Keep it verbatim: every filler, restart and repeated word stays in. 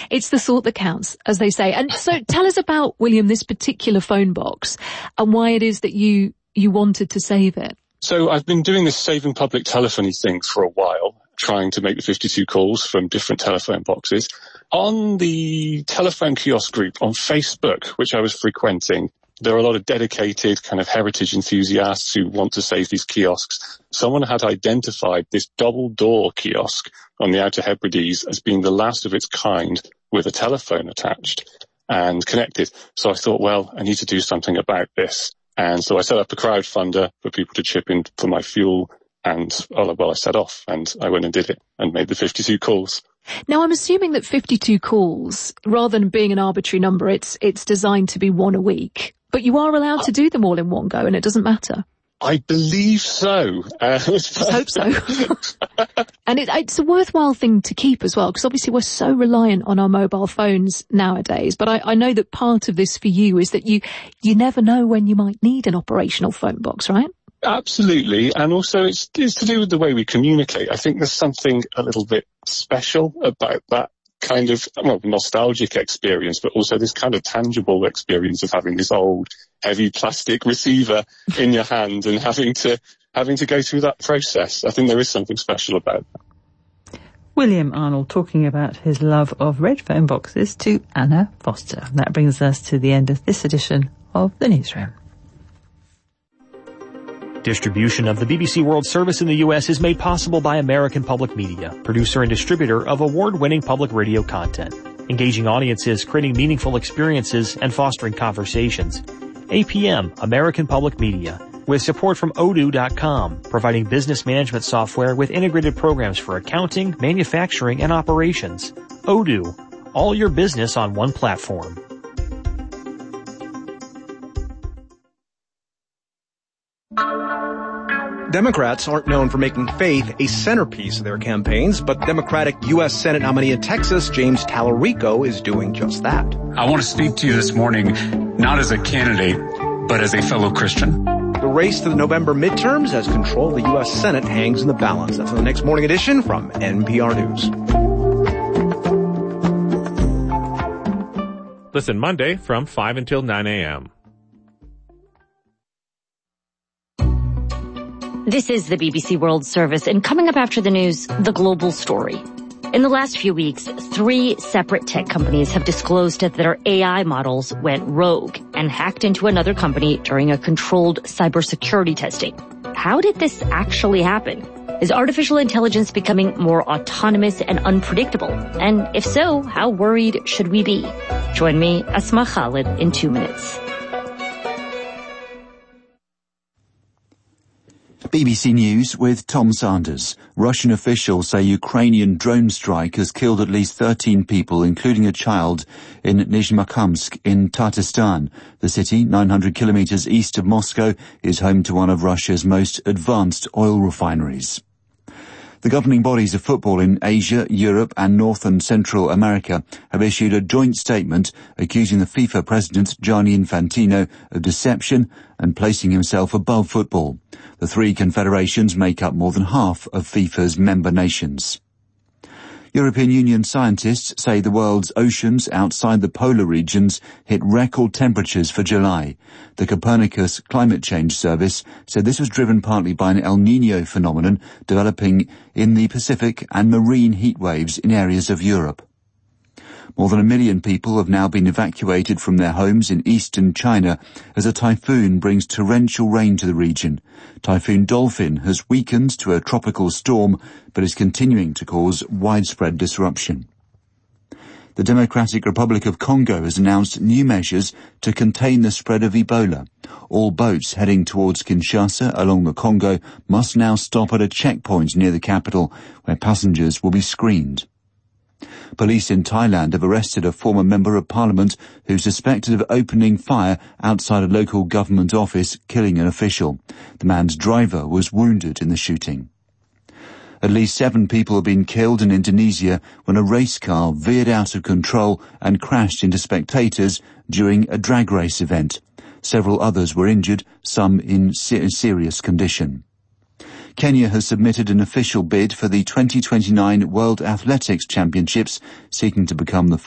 It's the thought that counts, as they say. And so tell us about, William, this particular phone box and why it is that you, you wanted to save it. So I've been doing this saving public telephony thing for a while, trying to make the fifty-two calls from different telephone boxes. On the telephone kiosk group on Facebook, which I was frequenting, there are a lot of dedicated kind of heritage enthusiasts who want to save these kiosks. Someone had identified this double door kiosk on the Outer Hebrides as being the last of its kind with a telephone attached and connected. So I thought, well, I need to do something about this. And so I set up a crowdfunder for people to chip in for my fuel. And, oh, well, I set off and I went and did it and made the fifty-two calls. Now, I'm assuming that fifty-two calls, rather than being an arbitrary number, it's it's designed to be one a week. But you are allowed to do them all in one go, and it doesn't matter. I believe so. Uh, Let's hope so. And it, it's a worthwhile thing to keep as well, because obviously we're so reliant on our mobile phones nowadays. But I, I know that part of this for you is that you you never know when you might need an operational phone box, right? Absolutely. And also it's, it's to do with the way we communicate. I think there's something a little bit special about that kind of, well, nostalgic experience, but also this kind of tangible experience of having this old, heavy plastic receiver in your hand and having to having to go through that process. I think there is something special about that. William Arnold talking about his love of red phone boxes to Anna Foster. That brings us to the end of this edition of The Newsroom. Distribution of the B B C World Service in the U S is made possible by American Public Media, producer and distributor of award-winning public radio content, engaging audiences, creating meaningful experiences, and fostering conversations. A P M, American Public Media, with support from odoo dot com, providing business management software with integrated programs for accounting, manufacturing, and operations. Odoo, all your business on one platform. Democrats aren't known for making faith a centerpiece of their campaigns, but Democratic U S Senate nominee in Texas, James Tallarico, is doing just that. I want to speak to you this morning, not as a candidate, but as a fellow Christian. The race to the November midterms as control of the U S Senate hangs in the balance. That's on the next morning edition from N P R News. Listen Monday from five until nine a.m. This is the B B C World Service, and coming up after the news, the global story. In the last few weeks, three separate tech companies have disclosed that their A I models went rogue and hacked into another company during a controlled cybersecurity testing. How did this actually happen? Is artificial intelligence becoming more autonomous and unpredictable? And if so, how worried should we be? Join me, Asma Khalid, in two minutes. B B C News with Tom Sanders. Russian officials say Ukrainian drone strike has killed at least thirteen people, including a child, in Nizhnekamsk in Tatarstan. The city, nine hundred kilometers east of Moscow, is home to one of Russia's most advanced oil refineries. The governing bodies of football in Asia, Europe and North and Central America have issued a joint statement accusing the FIFA president, Gianni Infantino, of deception and placing himself above football. The three confederations make up more than half of FIFA's member nations. European Union scientists say the world's oceans outside the polar regions hit record temperatures for July. The Copernicus Climate Change Service said this was driven partly by an El Niño phenomenon developing in the Pacific and marine heat waves in areas of Europe. More than a million people have now been evacuated from their homes in eastern China as a typhoon brings torrential rain to the region. Typhoon Dolphin has weakened to a tropical storm, but is continuing to cause widespread disruption. The Democratic Republic of Congo has announced new measures to contain the spread of Ebola. All boats heading towards Kinshasa along the Congo must now stop at a checkpoint near the capital, where passengers will be screened. Police in Thailand have arrested a former member of parliament who's suspected of opening fire outside a local government office, killing an official. The man's driver was wounded in the shooting. At least seven people have been killed in Indonesia when a race car veered out of control and crashed into spectators during a drag race event. Several others were injured, some in ser- serious condition. Kenya has submitted an official bid for the twenty twenty-nine World Athletics Championships, seeking to become the